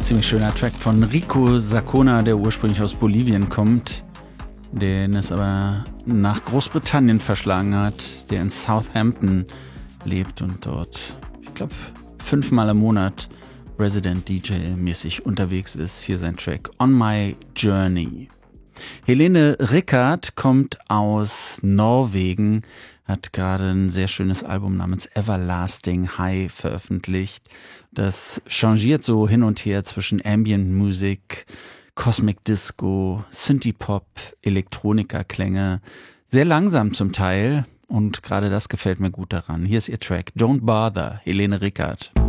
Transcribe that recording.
Ziemlich schöner Track von Rico Sacona, der ursprünglich aus Bolivien kommt, den es aber nach Großbritannien verschlagen hat, der in Southampton lebt und dort, ich glaube, 5-mal im Monat Resident DJ-mäßig unterwegs ist. Hier sein Track On My Journey. Helene Rickaert kommt aus Norwegen, hat gerade ein sehr schönes Album namens Everlasting High veröffentlicht. Das changiert so hin und her zwischen Ambient Music, Cosmic Disco, Synthie-Pop, Elektronikerklänge. Sehr langsam zum Teil und gerade das gefällt mir gut daran. Hier ist ihr Track Don't Bother, Helene Rickaert.